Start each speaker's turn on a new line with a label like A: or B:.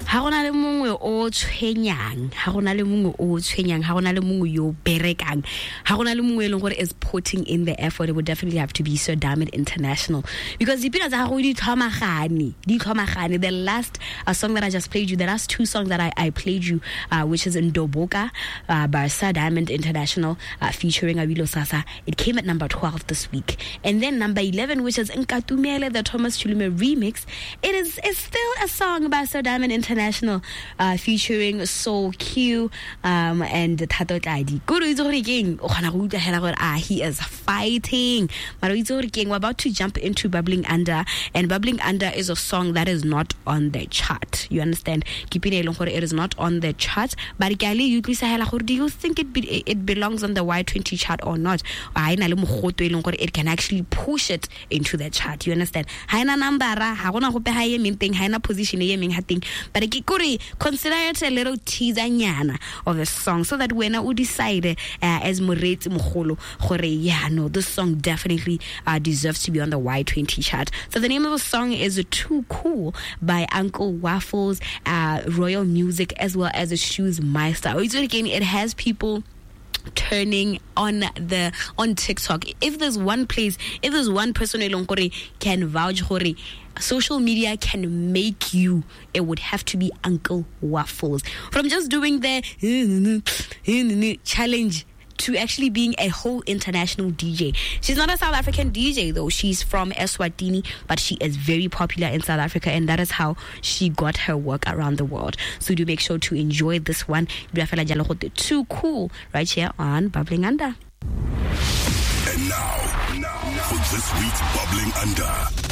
A: ha gona le mongwe o tshwenyang, ha gona le mongwe o tshwenyang, ha gona le mongwe yo berekang, ha gona le mongwe leng gore is putting in the effort. It would definitely have to be Sir Diamond International, because dipina tsa go di tlhomagane. The last song that I just played you, the last two songs that I played you, which is Ndoboka by Sir Diamond International featuring Awilo Sasa, it came at number 12 this week. And then number 11, which is Nkatumele, the Thomas Chulume remix, it's still a song by Sir Diamond International featuring Soul Q and Tato Tladi. He is fighting. We're about to jump into Bubbling Under, and Bubbling Under is a song that is not on the chart. You understand? It is not on the chart. But do you think it belongs on the Y20 chart or not? It can actually push it into the chart. You understand? Haina number, haina position, but consider it a little teaser of the song, so that when I decide as Moretsi Mogolo, this song definitely deserves to be on the Y20 chart. So the name of the song is Too Cool by Uncle Waffles, Royal Music, as well as the Shoes Meister. It has people turning on TikTok. If there's one place, if there's one person can vouch for it, social media can make you, it would have to be Uncle Waffles. From just doing the challenge to actually being a whole international DJ. She's not a South African DJ though. She's from Eswatini, but she is very popular in South Africa, and that is how she got her work around the world. So do make sure to enjoy this one. Too Cool right here on Bubbling Under.
B: And now for this week's Bubbling Under.